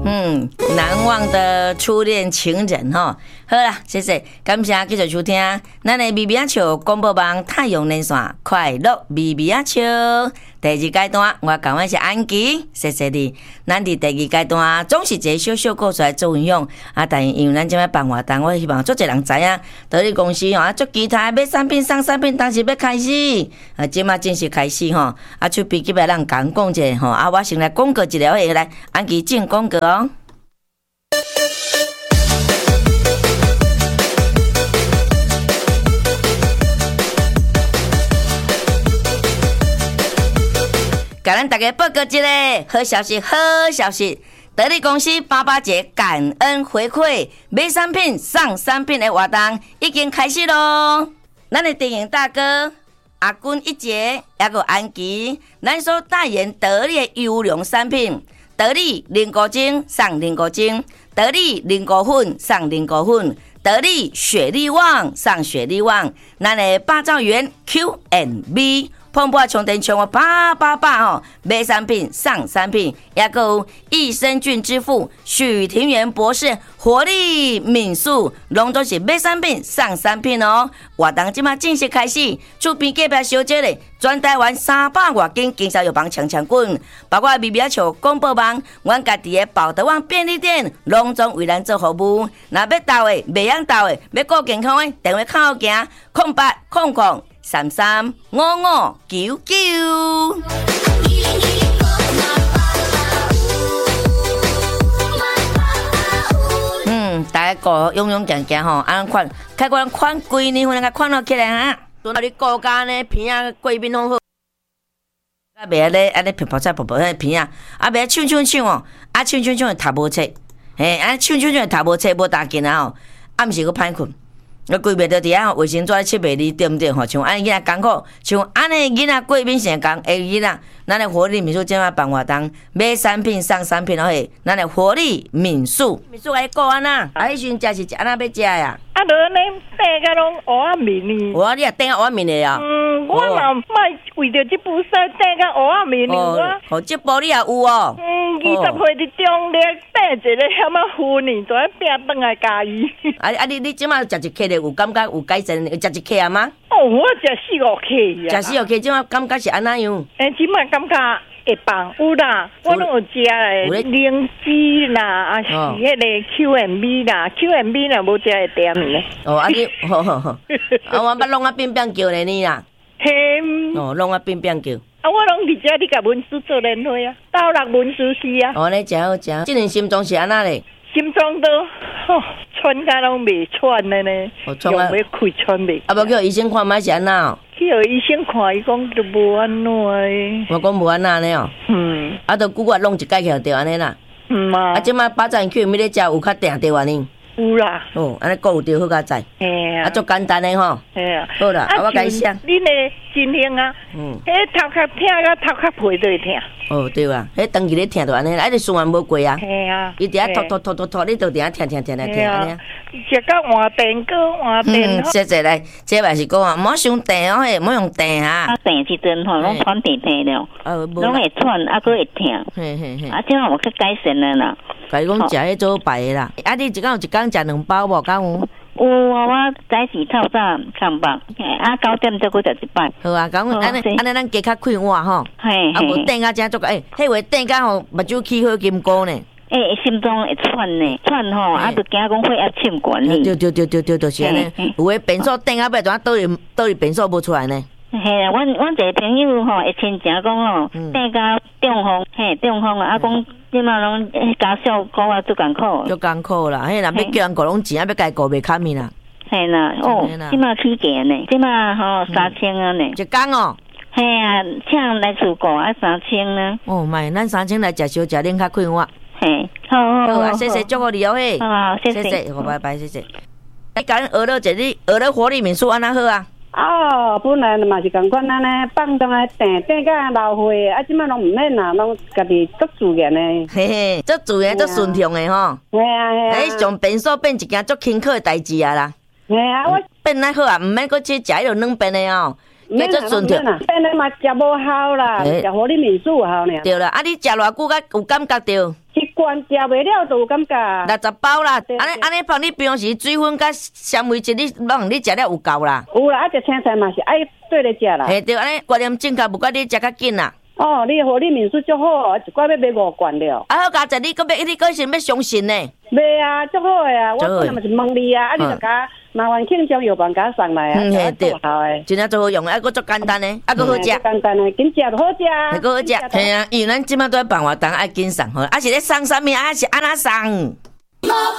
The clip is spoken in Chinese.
难忘的初恋情人吼。好啦，谢谢，感谢继续收听咱的咪咪仔笑广播网太阳连线快乐咪咪仔笑第二阶段，我讲的是安琪，谢谢你。咱伫第二阶段总是一个小小故事来做分享啊，但因为咱即摆办活动，我希望足侪人知影，到你公司吼啊，做其他买产品、送产品，当时要开始啊，即摆正式开始吼啊，出笔记来人讲讲者吼啊，我先来广告一条下来，安琪进广告哦。甲咱大家报告一个好消息，好消息！得力公司88节感恩回馈买产品送产品的活动已经开始咯。咱的电影大哥阿君一节，还有安琪，咱所代言得力的优良产品，得力凝固精送凝固精，得力凝固粉送凝固粉，得力雪力旺送雪力旺，咱的八兆元 Q&B。碰破充电充888吼，买产品送产品，也有益生菌之父许庭元博士活力敏素，拢都是买产品送产品哦。活动即马正式开始，厝边隔壁小姐咧，全台湾300多间经销药房抢滚，包括咪咪笑广播网，阮家己的宝德旺便利店，拢总为咱做服务。若要到的，袂用到的，要顾健康的，电话靠后行0800 335599。大家个勇勇行行吼，安款，开关款几年份，甲款落起来哈。拄到你顾家呢，片啊贵宾拢好，啊袂咧安尼泡菜迄片啊，啊袂抢哦，啊抢会读无册，嘿，啊抢会读无册，无大劲啊吼，暗时佫歹困。我规暝都伫遐卫生纸切袂离，对毋对吼？像安尼囡仔艰苦，像安尼囡仔贵宾成功，下囡仔，咱的活力民宿即摆办活动，买产品送产品咯嘿，咱的活力民宿来顾安那，啊，迄时阵食是安那要食呀？ 啊，落安尼订甲拢蚵仔面呢？ 我你也订蚵仔面的啊？ 我嘛莫为着即部戏订甲蚵仔面呢。 哦，即部你也有哦。 20岁伫中咧订一个什么婚呢？就要拼转来家己。 你即摆食一克咧，有感觉有改善？有食一克啊吗？ 哦，我食4、5克啊。食4、5克，即摆感觉是安那样？ 即摆感觉。会放有啦，我拢有食咧，灵芝啦，啊是迄个 Q&B 啦 ，Q&B 啦无食会点咧。 哦，啊你，好，啊我捌弄啊变叫咧你啦。 嘿。 哦，弄啊变叫。 啊，我拢伫遮，你甲文书做联络啊，到6文书是啊。 哦，你真好食，即阵心脏是安那咧？ 心脏都喘甲拢袂喘咧呢，用要开喘袂。 啊，无叫医生看卖是安那？ 去互医生看，伊讲都无安怎诶。 我讲无安那呢哦。啊，都久我弄一解起就安尼啦。啊。啊，即摆巴掌去咪咧食有较定着安尼。 有啦。 哦，安尼讲有着好甲知。 嘿啊。 啊，足简单诶吼。 嘿啊。 好啦，啊我甲你写。 恁诶真灵啊。迄头壳疼甲头壳皮都会疼。 哦，对啊，迄长期咧疼就安尼，啊，你循环无过啊。 嘿啊。 伊伫遐拖，你就伫遐疼安尼。 食到换电锅换电。 谢谢来，这嘛是讲啊，莫伤电哦，嘿，莫用电哈。 啊，电时阵吼，拢喘电了，拢会喘，啊，佫会疼。嘿。啊，即下我去改善了啦。 甲你讲食迄做白的啦，啊，你一工食2包无？敢有？ 有啊，我早时透早上班，啊9点再佫食一摆。 好啊，讲安尼咱加较快活吼。嘿。啊，无电甲正足个，迄话电甲吼目睭起好金菇呢。 心脏会喘呢，喘吼，啊，就惊讲血压升悬呢。 对，就是安尼。有诶，变数电啊，尾怎倒去变数无出来呢？ 嘿啊，阮一个朋友吼，会亲情讲吼，电甲中风啊，讲即马拢家属顾啊足艰苦啦。嘿，若要叫人顾拢钱，要家顾袂堪面啦。 嘿啦，哦，即马起价呢，即马吼3000啊呢。 一工哦。 嘿啊，请来厝顾啊3000呢。 哦，卖，咱3000来食小食，恁较快活。 嘿，好啊，谢谢，祝福你哦嘿。 好，谢谢，好，拜拜，谢谢。你甲咱学了一日，学了活力民宿安那好啊？ 哦，本来嘛是共款安尼放纵来订甲老岁，啊，即摆拢毋免啦，拢家己做自然诶。 嘿嘿，做自然做顺畅诶吼。 系啊。 诶，上变数变一件足轻巧诶代志啊啦。 系啊，我变哪好啊？毋免搁去食迄落软便诶哦。 免做顺畅。变咧嘛食无效啦，食活力民宿好呢。 对啦，啊，你食偌久甲有感觉着？ 1 罐食袂了就有感觉。 60包啦，安尼放你平时水分甲纤维质，你让你食了有够啦。 有啦，食青菜嘛是爱对咧食啦。 嘿，对，安尼观念正确，不管你食较紧啦。 哦，你和你面数足好，一罐要买5罐了。 啊，好佳哉，你个是要相信呢？ 袂啊，足好诶啊！我本来嘛是问你啊，你就甲麻烦庆将药房甲送来啊， 对， 好诶， 真正做好用诶，还佫足简单诶，还佫好食， 简单诶，紧食就好食， 还佫好食，嘿啊，因为咱即摆都在办活动，爱紧送好，啊是咧送啥物，啊是安怎送？